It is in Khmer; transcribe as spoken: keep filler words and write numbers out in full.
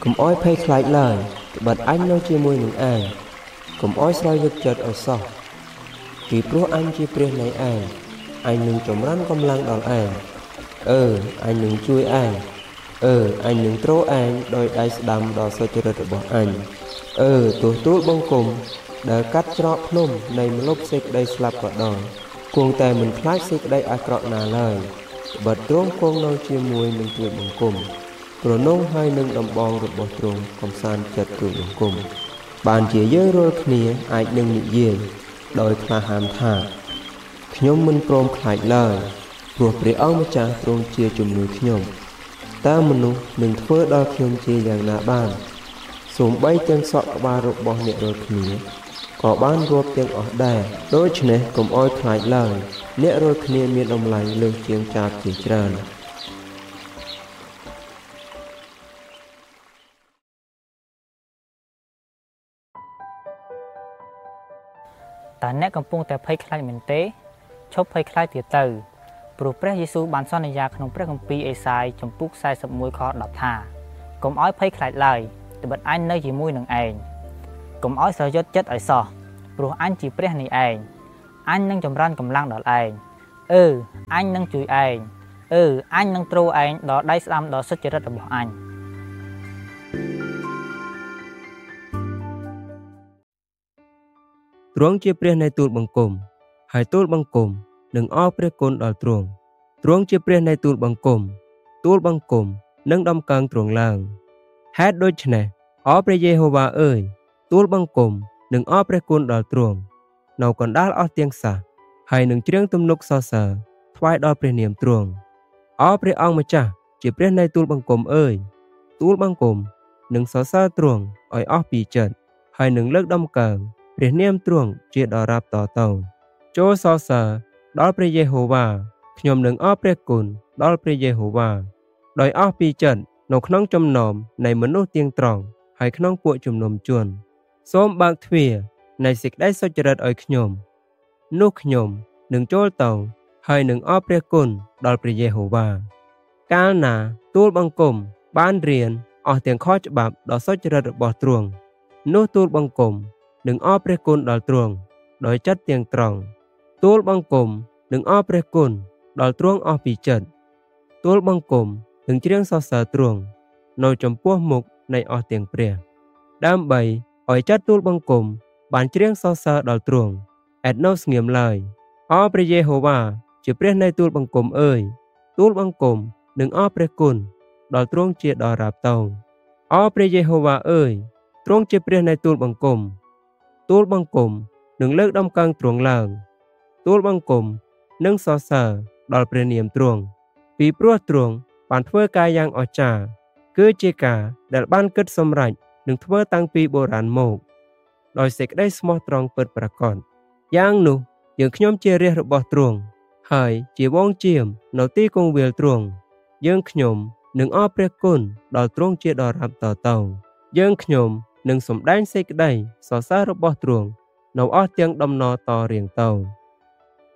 កុំអោយភ័យខ្លាចឡើយត្បិតអញនៅជាមួយនឹងឯងកុំអោយស្រ័យយកចិត្តឲ្យសោះពីព្រោះអញជាព្រះនៃឯងអញនឹងចម្រើនកម្លាំងដល់ឯងអឺអញនឹងជួយឯងអឺអញនឹងទ្រឯងដោយដៃស្ដាំដ៏សុចរិតរបស់អញអឺទោះទូលបង្គំដែលកាត់ច្រកភ្នំនៃម្លប់សេចក្តីស្លាប់ក៏ដោយគង់តែមិនខ្លាចសេចក្តីអាក្រក់ណាឡើយត្បិតទ្រង់គង់នៅជាមួយនឹងទូលបង្គំប្រណងហើយនឹងដំបងរបស់ទ្រង់កំសាន្តចិត្តទូលបង្គំបានជាយើងរាល់គ្នាអាចនឹងនិយាយដោយក្លាហានថាខ្ញុំមិនព្រមខ្លាចឡើយព្រោះព្រះអង្គម្ចាស់ទ្រង់ជាជំនួយខ្ញុំតើមនុស្សនឹងធ្វើដល់ខ្ញុំជាយ៉ាងណាបានសូម្បីទាំងសក់ក្បាលរបស់អ្នករាល់គ្នាក៏បានរាប់ទាំងអស់ដែរដូច្នេះកុំអោយខ្លាចឡើយអ្នករាល់គ្នាមានតម្លៃលើសជាងចាបជាច្រើនតើអ្នកកំពុងតែភ័យខ្លាចមែនទេឈប់ភ័យខ្លាចទៀតទៅព្រោះព្រះយេស៊ូវបានសន្យាក្នុងព្រះគម្ពីរអេសាយចំពុកសែសិបមួយខដប់ថាកុំឲ្យភ័យខ្លាចឡើយត្បិតអញនៅជាមួយនឹងឯងកុំឲ្យស្រយុតចិត្តឲ្យសោះព្រោះអញជាព្រះនៃឯងអញនឹងចម្រើនកម្លាំងដល់ឯងអឺអញនឹងជួយឯងអឺអញនឹងទ្រឯងដល់ដៃស្ដាំដ៏សុចរិតរបស់អញទ្រង់ជាព្រះនៃទូលបង្គំហើយទូលបង្គំនឹងអរព្រះគុណដល់ទ្រង់ទ្រង់ជាព្រះនៃទូលបង្គំទូលបង្គំនឹងដំកើងទ្រង់ឡើងហេតុដូច្នេះអរព្រះយេហូវ៉ាអើយទូលបង្គំនឹងអរព្រះគុណដល់ទ្រង់នៅកណ្ដាលអស់ទាំងសះហើយនឹងច្រៀងទំនុកសរសើរថ្វាយដល់ព្រះនាមទ្រង់អរព្រះអង្គម្ចាស់ជាព្រះនៃទូលបង្គំអើយទូលបង្គំនឹងសរសើរទ្រង់ឲ្យអស់ពីចិត្តហើយនឹងលើកដំកើងព្រះនាមទ្រង់ជាដរាបតទៅចូលសរសើរដល់ព្រះយេហូវ៉ាខ្ញុំនឹងអរព្រះគុណដល់ព្រះយេហូវ៉ាដោយអស់ពីចិត្តនៅក្នុងចំណោមនៃមនុស្សទៀងត្រង់ហើយក្នុងពួកជំនុំជនសូមបើកទ្វារនៃសេចក្តីសុចរិតឲ្យខ្ញុំនោះខ្ញុំនឹងចូលទៅហើយនឹងអរព្រះគុណដល់ព្រះយេហូវ៉ាកាលណាទូលបង្គំបានរៀនអស់ទាំងខច្បាប់ដ៏សុចរិតរបស់ទ្រង់នោះទូលបង្គំនឹងអរព្រះគុណដល់ទ្រង់ដោយចិត្តទាំងត្រង់ទូលបង្គំនឹងអរព្រះគុណដល់ទ្រង់អស់ពីចិត្តទូលបង្គំនឹងច្រៀងសរសើរទ្រង់នៅចំពោះមុខនៃអស់ទាំងព្រះដើម្បីឲ្យចិត្តទូលបង្គំបានច្រៀងសរសើរដល់ទ្រង់ឥតនៅស្ងៀមឡើយអរព្រះយេហូវ៉ាជាព្រះនៃទូលបង្គំអើយទូលបង្គំនឹងអរព្រះគុណដល់ទ្រង់ជាដរាបទៅអរព្រះយេហូវ៉ាអើយទ្រង់ជាព្រះនៃទូលបង្គំទូលបង្គំនឹងលើកដំកើងទ្រង់ឡើងទូលបង្គំនឹងសរសើរដល់ព្រះនាមទ្រង់ពីព្រោះទ្រង់បានធ្វើការយ៉ាងអស្ចារ្យគឺជាការដែលបានគិតសម្រេចនឹងធ្វើតាំងពីបុរាណមកដោយសេចក្តីស្មោះត្រង់ពិតប្រាកដយ៉ាងនោះយើងខ្ញុំជារាជរបស់ទ្រង់ហើយជាវងជាមនៅទីគង្វាលទ្រង់យើងខ្ញុំនឹងអរព្រះគុណដល់ទ្រង់ជាដរាបតទៅយើងខ្ញុំនឹងសម្ដែងសេចក្តីសរសើររបស់ទ្រង់នៅអស់ទាំងដំណរតរៀងទៅ